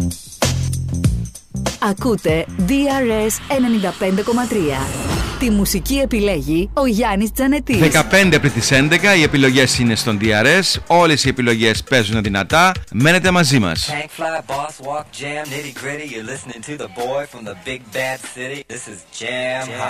Ακούτε DRS 95,3. Τη μουσική επιλέγει ο Γιάννης Τζανετής. 15 πριν τις 11 οι επιλογές είναι στον DRS. Όλες οι επιλογές παίζουν δυνατά. Μένετε μαζί μας. Tank fly, boss walk, jam, nitty gritty. You're listening to the boy from the big bad city. This is Jam Hot.